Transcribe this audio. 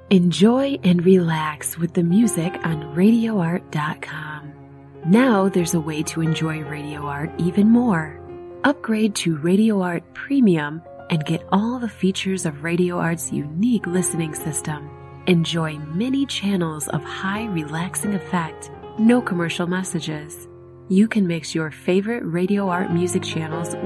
Enjoy and relax with the music on RadioArt.com. Now there's a way to enjoy Radio Art even more. Upgrade to Radio Art Premium and get all the features of Radio Art's unique listening system. Enjoy many channels of high relaxing effect, no commercial messages. You can mix your favorite Radio Art music channels